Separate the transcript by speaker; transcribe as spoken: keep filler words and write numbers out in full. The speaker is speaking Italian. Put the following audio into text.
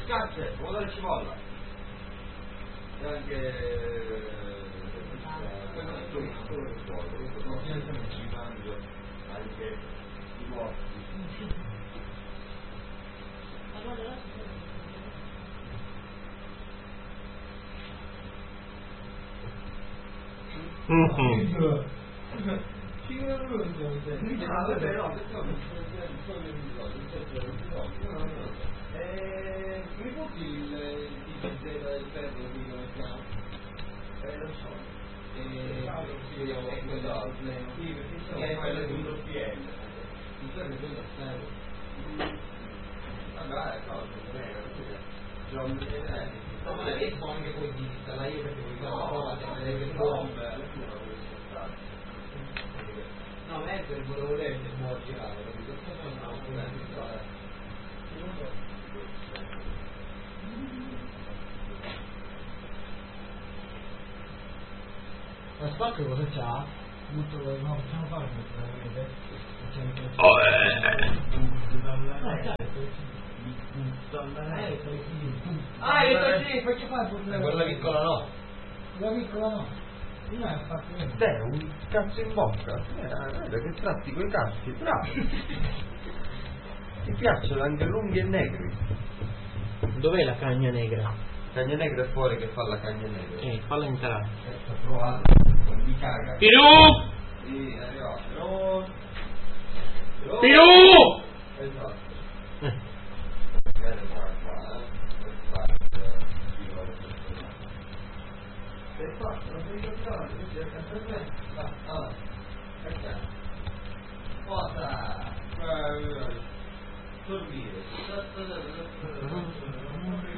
Speaker 1: cazzo, vuole la cipolla. E anche... Questo è solo il fuoco, questo non ci mangio anche i morti.
Speaker 2: Mm-hmm.
Speaker 1: Eh, mi porti il T G del ferro qui come si chiama? Eh, lo so. Eh, sì, è quello sì, perché è quello di uno P L. Il ferro è quello ferro. Vabbè, no, non è no, ma è anche poi di installare io perché mi fa la prova di vedere che bombe. No, ma è per volevo vedere se può girare, capito? Cosa non ho installare?
Speaker 2: La spacca cosa c'ha? Butto, no, possiamo fare questo, vedete?
Speaker 3: Oh, eh.
Speaker 2: Ah, io sì, faccio fare il
Speaker 1: Quella piccola no.
Speaker 2: La piccola no. Non è fatto niente.
Speaker 3: Beh, un cazzo in bocca. Eh, guarda che tratti quei cazzi, bravo. Ti piacciono anche lunghi e negri.
Speaker 4: Dov'è la cagna negra?
Speaker 3: Cagna negra è fuori che fa la cagna negra.
Speaker 4: Eh, falla entrare.
Speaker 1: Sto provando, non mi caga.
Speaker 4: Pirù!
Speaker 1: Sì, è arrivato. Pirù!
Speaker 4: Pirù!
Speaker 1: Esatto.
Speaker 4: Eh.
Speaker 1: Bene, qua, qua, eh. Per fare, sei fatto, non sei capitato, quindi è sempre me. Ah, ah. Perché? Cosa? Dormire.